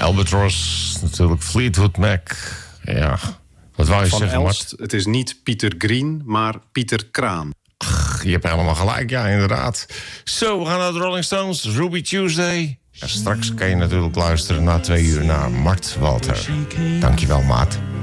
Albatross, natuurlijk Fleetwood Mac. Ja, wat wou je Van zeggen, Elst, Mart? het is niet Pieter Green, maar Pieter Kraan. Je hebt helemaal gelijk, ja, inderdaad. Zo, we gaan naar de Rolling Stones, Ruby Tuesday. En straks kan je natuurlijk luisteren na 2 uur naar Mart Walter. Dankjewel, maat.